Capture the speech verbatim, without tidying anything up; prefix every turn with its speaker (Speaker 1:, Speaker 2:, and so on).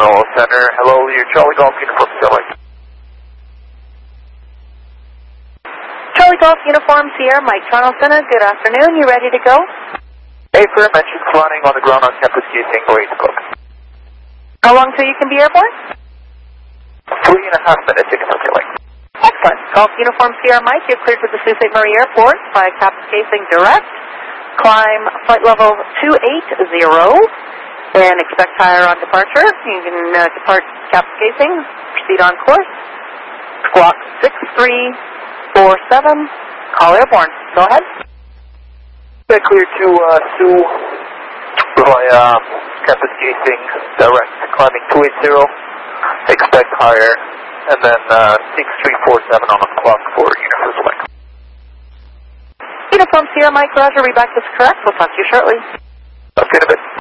Speaker 1: Toronto Center. Hello, your Charlie Golf Uniform Sierra Mike.
Speaker 2: Charlie Golf Uniform Sierra Mike, Toronto Center. Good afternoon. You ready to go?
Speaker 1: Affirm, engines running on the ground on campus gating, ready to book.
Speaker 2: How long till you can be airborne?
Speaker 1: Three and a half minutes, you can book your link.
Speaker 2: Excellent. Golf Uniform Sierra Mike, you're cleared to the Sault Ste. Marie Airport by Cap Casing Direct. Climb flight level two eighty and expect higher on departure. You can uh, depart Cap Casing, proceed on course. Squawk six three four seven, call airborne. Go ahead.
Speaker 1: Clear to uh, Sioux via campus casing direct, climbing two eighty, expect higher, and then uh, six three four seven on the clock for Universal Select.
Speaker 2: Uniform Sierra Mike, Roger, read back this correct. We'll talk to you shortly.
Speaker 1: Okay, in a bit.